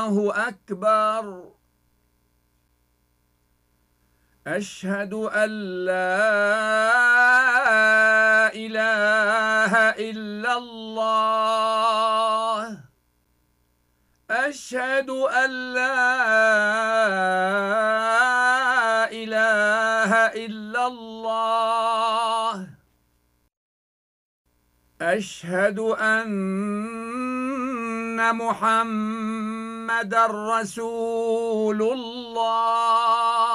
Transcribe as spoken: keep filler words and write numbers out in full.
الله أكبر. أشهد أن لا إله إلا الله. أشهد أن لا إله إلا الله. أشهد أن محمدًا رسول الله.